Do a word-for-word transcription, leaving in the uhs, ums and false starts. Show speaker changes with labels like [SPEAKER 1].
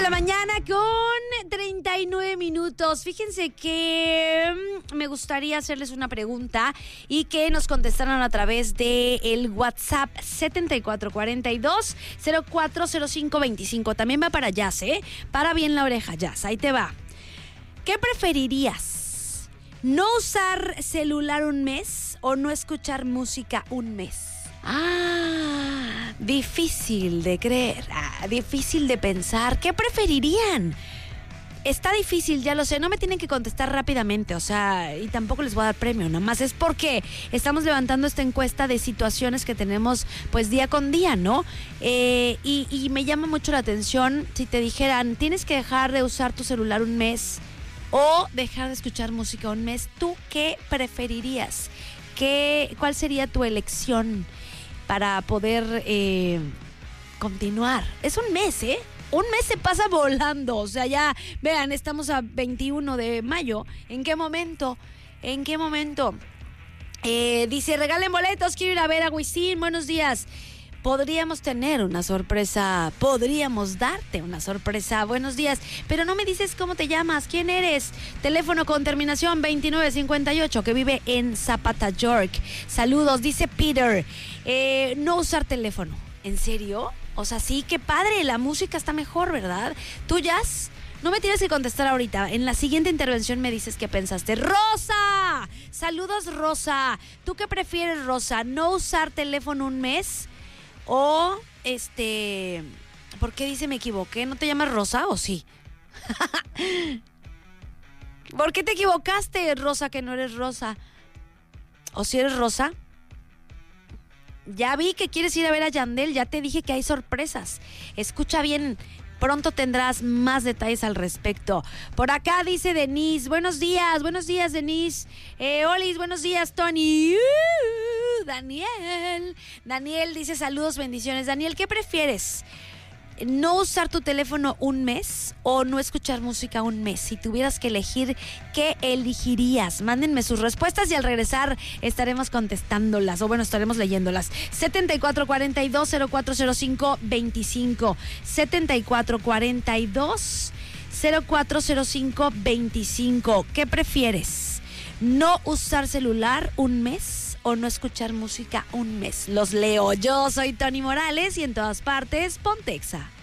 [SPEAKER 1] la mañana con treinta y nueve minutos. Fíjense que me gustaría hacerles una pregunta y que nos contestaran a través de el WhatsApp setenta y cuatro cuarenta y dos cero cuatro cero cinco veinticinco. También va para Jazz, ¿eh? Para bien la oreja, Jazz. Ahí te va. ¿Qué preferirías? ¿No usar celular un mes o no escuchar música un mes? Ah, difícil de creer, ah, difícil de pensar. ¿Qué preferirían? Está difícil, ya lo sé, no me tienen que contestar rápidamente, o sea, y tampoco les voy a dar premio, nada más es porque estamos levantando esta encuesta de situaciones que tenemos pues día con día, ¿no? Eh, y, y me llama mucho la atención si te dijeran, tienes que dejar de usar tu celular un mes o dejar de escuchar música un mes, ¿tú qué preferirías? ¿Qué, ¿Cuál sería tu elección para poder eh, continuar? Es un mes, ¿eh? Un mes se pasa volando. O sea, ya, vean, estamos a veintiuno de mayo. ¿En qué momento? ¿En qué momento? Eh, dice, regalen boletos, quiero ir a ver a Wisin. Buenos días. Podríamos tener una sorpresa, podríamos darte una sorpresa. Buenos días, pero no me dices cómo te llamas, quién eres. Teléfono con terminación veintinueve cincuenta y ocho, que vive en Zapata, York. Saludos, dice Peter. Eh, no usar teléfono, ¿en serio? O sea, sí, qué padre, la música está mejor, ¿verdad? ¿Tú, Jazz? No me tienes que contestar ahorita. En la siguiente intervención me dices qué pensaste. ¡Rosa! Saludos, Rosa. ¿Tú qué prefieres, Rosa? ¿No usar teléfono un mes? O, este... ¿Por qué dice me equivoqué? ¿No te llamas Rosa o sí? ¿Por qué te equivocaste, Rosa, que no eres Rosa? ¿O si eres Rosa? Ya vi que quieres ir a ver a Yandel, ya te dije que hay sorpresas. Escucha bien, pronto tendrás más detalles al respecto. Por acá dice Denise, buenos días, buenos días, Denise. Eh, Olis, buenos días, Tony. Uh, Daniel. Daniel dice saludos, bendiciones. Daniel, ¿qué prefieres? ¿No usar tu teléfono un mes o no escuchar música un mes? Si tuvieras que elegir, ¿qué elegirías? Mándenme sus respuestas y al regresar estaremos contestándolas, o bueno, estaremos leyéndolas. setenta y cuatro cuarenta y dos cero cuatro cero cinco veinticinco. setenta y cuatro cuarenta y dos cero cuatro cero cinco veinticinco. ¿Qué prefieres? ¿No usar celular un mes o no escuchar música un mes? Los leo. Yo soy Tony Morales y en todas partes, Pontexa.